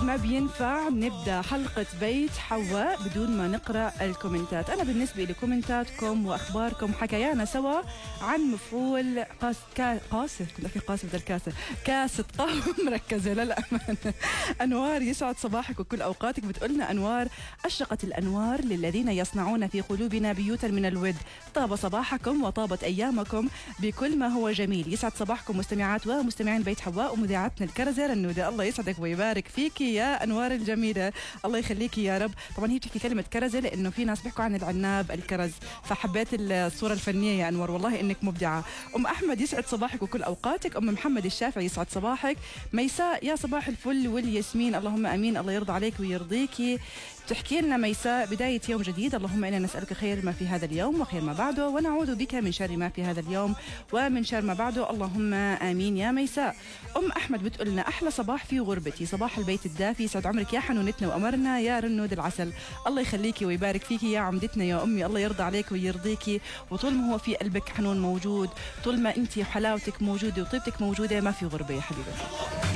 ما بينفع نبدأ حلقة بيت حواء بدون ما نقرأ الكومنتات. أنا بالنسبة لكومنتاتكم وأخباركم حكايانا سوا عن مفعول قاسة كاسة قهوة مركزة للأمانة. أنوار يسعد صباحك وكل أوقاتك. بتقولنا أنوار: أشرقت الأنوار للذين يصنعون في قلوبنا بيوتا من الود، طاب صباحكم وطابت أيامكم بكل ما هو جميل. يسعد صباحكم مستمعات ومستمعين بيت حواء ومذيعتنا الكرزة رنودة. الله يسعدك ويبارك فيكي يا أنوار الجميلة، الله يخليكي يا رب. طبعا هي بتحكي كلمة كرزة لأنه في ناس بيحكوا عن العناب الكرز، فحبيت الصورة الفنية يا أنوار، والله إنك مبدعة. أم أحمد يسعد صباحك وكل أوقاتك. أم محمد الشافعي يسعد صباحك. ميساء يا صباح الفل والياسمين، اللهم أمين، الله يرضى عليك ويرضيكي. تحكي لنا ميساء: بداية يوم جديد، اللهم إنا نسألك خير ما في هذا اليوم وخير ما بعده، ونعوذ بك من شر ما في هذا اليوم ومن شر ما بعده، اللهم آمين يا ميساء. أم أحمد بتقول لنا: أحلى صباح في غربتي، صباح البيت الدافي، يسعد عمرك يا حنونتنا وأمرنا يا رنود العسل. الله يخليكي ويبارك فيكي يا عمدتنا يا أمي، الله يرضى عليك ويرضيكي. وطول ما هو في قلبك حنون موجود، طول ما أنت حلاوتك موجودة وطيبتك موجودة، ما في غربة يا حبيبتي.